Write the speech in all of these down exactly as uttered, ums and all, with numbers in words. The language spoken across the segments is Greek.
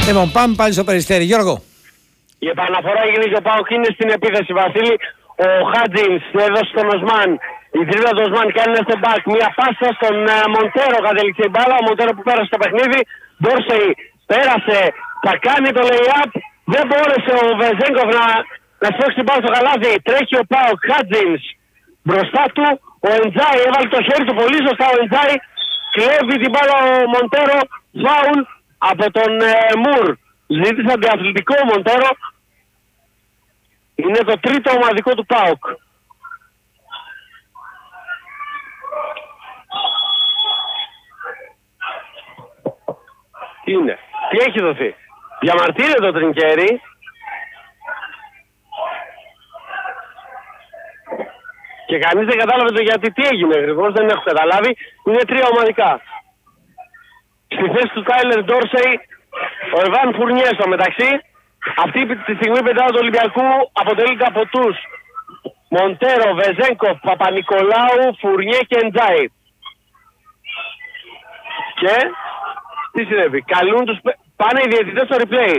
Λοιπόν, πάμε πάλι στο Περιστέρι. Γιώργο. Η επαναφορά έγινε και ο ΠΑΟΚ είναι στην επίθεση, Βασίλη. Ο Χάτζινς έδωσε στον Οσμάν. Η τρίτα του Οσμάν κάνει ένα step back. Μια πάσα στον uh, Μοντέρο. Κατέληξε η μπάλα. Ο Μοντέρο που πέρασε το παιχνίδι. Ντόρσεϊ πέρασε. Θα κάνει το lay-up. Δεν μπόρεσε ο Βεζέγκοφ να, να σπρώξει την μπάλα στο καλάθι. Τρέχει ο ΠΑΟΚ. Χάτζινς μπροστά του. Ο Εντζάι έβαλε το χέρι του πολύ σωστά. Ο Εντζάι κλέβει την μπάλα ο Μοντέρο. Φάουλ από τον uh, Μουρ. Ζήτησε αντιαθλητικό ο Μοντέρο. Είναι το τρίτο ομαδικό του ΠΑΟΚ. Τι είναι, τι έχει δοθεί. Διαμαρτύρεται το Τρινκέρι. Και κανείς δεν κατάλαβε το γιατί, τι έγινε ακριβώς, δεν έχω καταλάβει. Είναι τρία ομαδικά. Στη θέση του Τάιλερ Ντόρσεϊ, ο Εβάν Φουρνιέ στο μεταξύ. Αυτή τη στιγμή η πεντάδα του Ολυμπιακού αποτελείται από τους Μοντέρο, Βεζέγκοφ, Παπα-Νικολάου, Φουρνιέ και Εντζάι. Και τι συνέβη, καλούν τους, πάνε οι διαιτητές στο replay.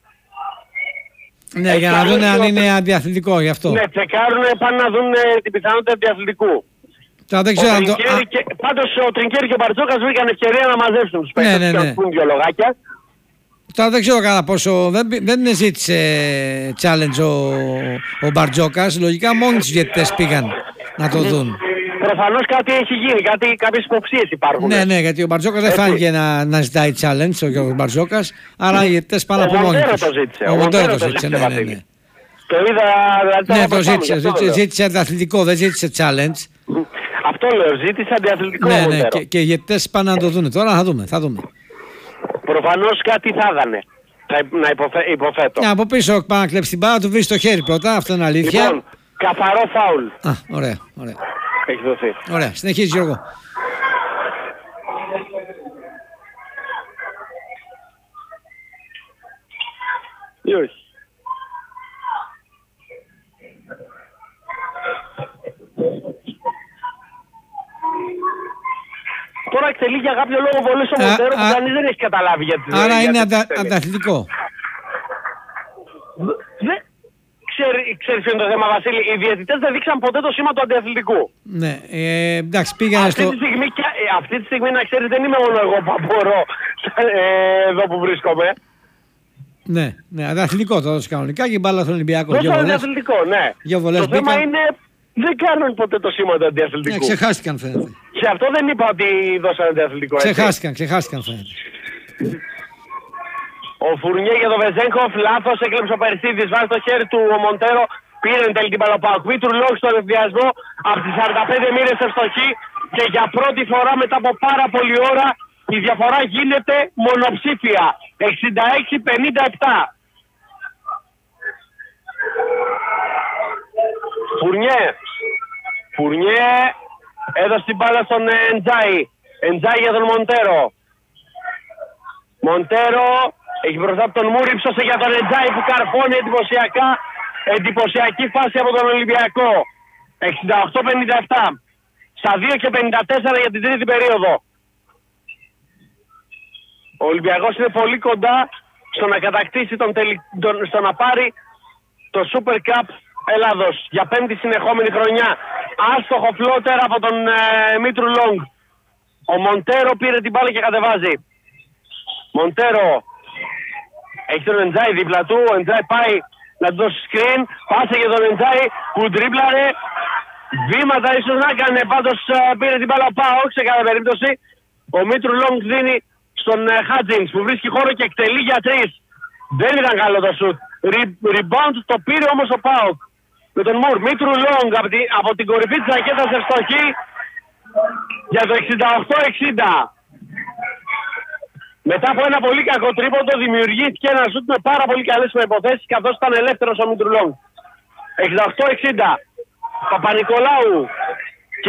Ναι, για να δουν αν είναι αντιαθλητικό γι' αυτό. Ναι, τσεκάρουν, πάνε να δουν την πιθανότητα αντιαθλητικού. Τώρα δεν ξέρω αν το... Και, πάντως ο Τρινκέρι και ο Μπαρτζόκας βρήκαν ευκαιρία να μαζέψουν τους παίκτες, ναι, ναι, ναι. και να πούν δυο λογάκια. Τώρα δεν ξέρω κατά πόσο, δεν, δεν ζήτησε challenge ο, ο Μπαρτζόκας, λογικά μόνοι τους διαιτητές πήγαν να το δουν. Προφανώς κάτι έχει γίνει, κάτι, κάποιες υποψίες υπάρχουν. Ναι, ναι, γιατί ο Μπαρτζόκας δεν φάνηκε να, να ζητάει challenge, ο Γιώργος Μπαρτζόκας, άρα οι διαιτητές πάνε από μόνοι τους. Το ζήτησε, ο Μοντέρο το ζήτησε, ναι, ναι, ναι. Το είδα, δηλαδή, ναι, το ζήτησε, ζήτησε, ζήτησε αντιαθλητικό, δεν ζήτησε challenge. Αυτό λέω, ζήτησε αντιαθλητικό. Ναι, ναι, και, και οι διαιτητές πάνε να το δουν. Τώρα θα δούμε, θα δούμε. Προφανώς κάτι θα δανε, να υποφε, υποθέτω. Ναι, από πίσω πάει να κλέψει την μπάλα, του βρει το χέρι πρώτα, αυτό είναι αλήθεια. Λοιπόν, καθαρό φάουλ. Α, ωραία, ωραία. Έχει δοθεί. Ωραία, συνεχίζει Γιώργο. Ή όχι. Τώρα εκτελεί για κάποιο λόγο βολές ο Μοντέρο που κανείς δεν έχει καταλάβει γιατί. Άρα γιατί είναι γιατί αντα, ανταθλητικό. Δεν ξέρει, ξέρεις ποιο είναι το θέμα, Βασίλη. Οι διαιτητές δεν δείξαν ποτέ το σήμα του αντιαθλητικού. Ναι, ε, εντάξει, πήγανε αυτή στο... Τη στιγμή, αυτή τη στιγμή να ξέρεις δεν είμαι μόνο εγώ που απορώ ε, εδώ που βρίσκομαι. Ναι, ναι, ανταθλητικό το έδωσε κανονικά και μπάλα στον Ολυμπιακό. Δεν είναι αντιαθλητικό, ναι. Το μπήκαν... θέμα είναι δεν κάνουν ποτέ το σήμα του αντιαθλητικού. Ναι, ξεχάστηκαν φαίνεται. Σε αυτό δεν είπα ότι δώσαν αντιαθλητικό. Ξεχάστηκαν, ξεχάστηκαν φαίνεται. Ο Φουρνιέ για τον Βεζέγκοφ, λάθος, έκλεψε ο Περιστίδης, βάζει το χέρι του ο Μοντέρο, πήρε εν τέλει την Παλοπάουκ. Μήτρου λόγω στον ευθυασμό, από τις σαράντα πέντε μοίρες ευστοχή και για πρώτη φορά μετά από πάρα πολλή ώρα η διαφορά γίνεται μονοψήφια. εξήντα έξι πενήντα επτά. Φουρνιέ. Φουρνιέ έδωσε την μπάλα στον Εντζάι. Εντζάι για τον Μοντέρο. Μοντέρο έχει μπροστά από τον Μουρ, ύψωσε για τον Εντζάι που καρφώνει εντυπωσιακά. Εντυπωσιακή φάση από τον Ολυμπιακό. εξήντα οκτώ πενήντα επτά. Στα δύο και πενήντα τέσσερα για την τρίτη περίοδο. Ο Ολυμπιακός είναι πολύ κοντά στο να κατακτήσει τον τελι... τον... στο να πάρει το Super Cup Ελλάδος για πέμπτη συνεχόμενη χρονιά. Άστοχο φλότερ από τον ε, Μήτρου Λόγκ. Ο Μοντέρο πήρε την μπάλα και κατεβάζει. Μοντέρο έχει τον Εντζάι δίπλα του. Ο Εντζάι πάει να του δώσει screen. Πάσε για τον Εντζάι που τρίμπλαρε. Βήματα ίσως να έκανε. Πάντως ε, πήρε την μπάλα πάω σε κάθε περίπτωση. Ο Μήτρου Λόγκ δίνει στον ε, Χάτζινς που βρίσκει χώρο και εκτελεί για τρεις. Δεν ήταν καλό το σουτ. Rebound το πήρε όμως ο ΠΑΟΚ. Με τον Μουρ. Μήτρου Λόγκ από, τη, από την κορυφή της ρακέτας ευστοχή για το εξήντα οκτώ εξήντα. Μετά από ένα πολύ κακό τρίποντο δημιουργήθηκε ένα σουτ με πάρα πολύ καλές προϋποθέσεις καθώς ήταν ελεύθερος ο Μήτρου Λόγκ. εξήντα οκτώ εξήντα. Παπα-Νικολάου